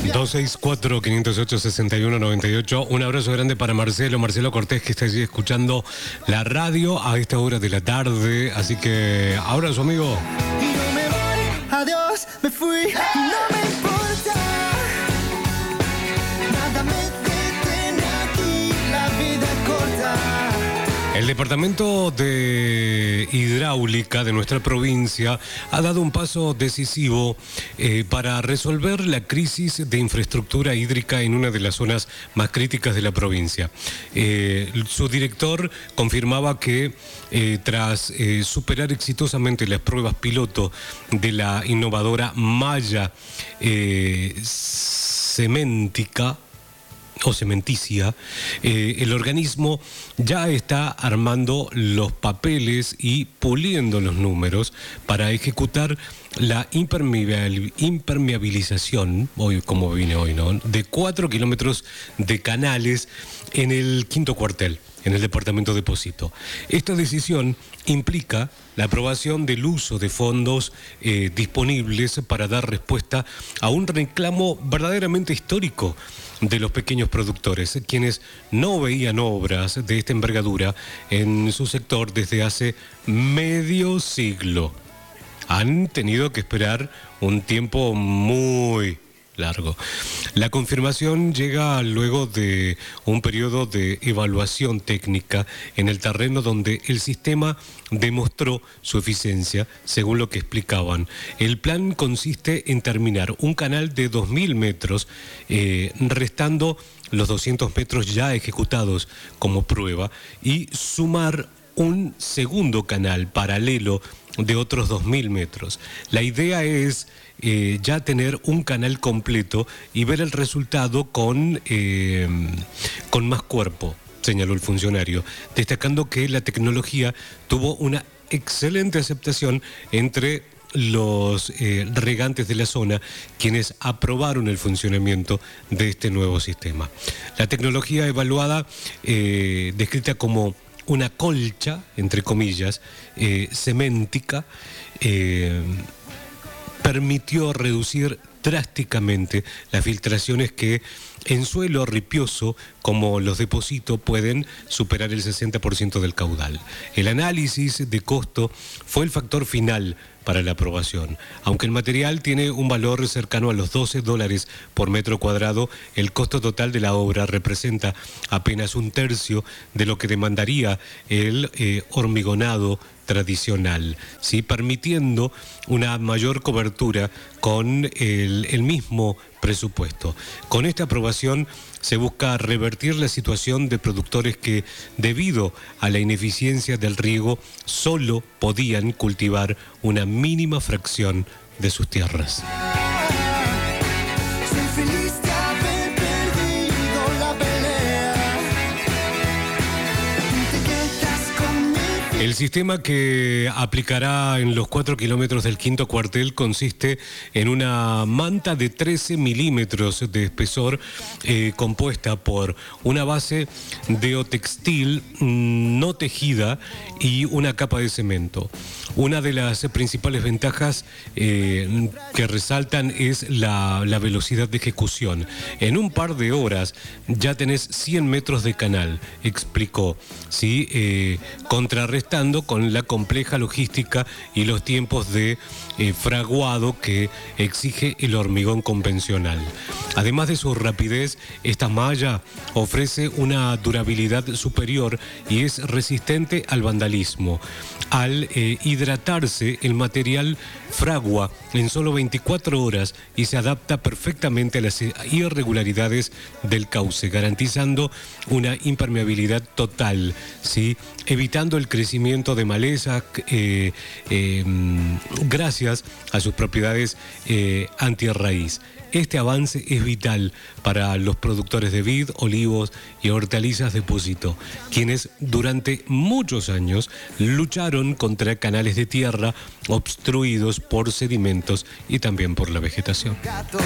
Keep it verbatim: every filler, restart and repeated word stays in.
dos seis cuatro, cinco cero ocho, seis uno nueve ocho. Un abrazo grande para Marcelo, Marcelo Cortés, que está allí escuchando la radio a esta hora de la tarde. Así que, abrazo, amigo. Y no me voy, adiós, me fui, y no me importa. Nada me detiene aquí, la vida es corta. El Departamento de Hidráulica de nuestra provincia ha dado un paso decisivo eh, para resolver la crisis de infraestructura hídrica en una de las zonas más críticas de la provincia. Eh, su director confirmaba que eh, tras eh, superar exitosamente las pruebas piloto de la innovadora malla eh, cementica, o cementicia, eh, el organismo ya está armando los papeles y puliendo los números para ejecutar la impermeabil- impermeabilización, hoy como viene hoy, ¿no?, de cuatro kilómetros de canales en el quinto cuartel, en el departamento de Pocito. Esta decisión implica la aprobación del uso de fondos eh, disponibles para dar respuesta a un reclamo verdaderamente histórico de los pequeños productores, quienes no veían obras de esta envergadura en su sector desde hace medio siglo. Han tenido que esperar un tiempo muy largo. La confirmación llega luego de un periodo de evaluación técnica en el terreno donde el sistema demostró su eficiencia, según lo que explicaban. El plan consiste en terminar un canal de dos mil metros, eh, restando los doscientos metros ya ejecutados como prueba, y sumar un segundo canal paralelo de otros dos mil metros. La idea es eh, ya tener un canal completo y ver el resultado con, eh, con más cuerpo, señaló el funcionario, destacando que la tecnología tuvo una excelente aceptación entre los eh, regantes de la zona, quienes aprobaron el funcionamiento de este nuevo sistema. La tecnología evaluada, eh, descrita como una colcha, entre comillas, eh, ceméntica, eh, permitió reducir drásticamente las filtraciones que en suelo ripioso como los de Pocito pueden superar el sesenta por ciento del caudal. El análisis de costo fue el factor final para la aprobación. Aunque el material tiene un valor cercano a los doce dólares por metro cuadrado, el costo total de la obra representa apenas un tercio de lo que demandaría el eh, hormigonado tradicional, ¿sí?, permitiendo una mayor cobertura con el, el mismo presupuesto. Con esta aprobación se busca revertir la situación de productores que, debido a la ineficiencia del riego, solo podían cultivar una mínima fracción de sus tierras. Soy feliz de haber perdido la pelea. Te quedas conmigo. El sistema que aplicará en los cuatro kilómetros del quinto cuartel consiste en una manta de trece milímetros de espesor, eh, compuesta por una base de geotextil mm, no tejida y una capa de cemento. Una de las principales ventajas eh, que resaltan es la, la velocidad de ejecución. En un par de horas ya tenés cien metros de canal, explicó, ¿sí?, eh, contrarrestando con la compleja logística y los tiempos de eh, fraguado que exige el hormigón convencional. Además de su rapidez, esta malla ofrece una durabilidad superior y es resistente al vandalismo. Al eh, hidratarse, el material fragua en solo veinticuatro horas y se adapta perfectamente a las irregularidades del cauce, garantizando una impermeabilidad total, ¿sí?, evitando el crecimiento de maleza eh, eh, gracias a sus propiedades eh, antirraíz. Este avance es vital para los productores de vid, olivos y hortalizas de Pocito, quienes durante muchos años lucharon contra canales de tierra obstruidos por sedimentos y también por la vegetación. Gato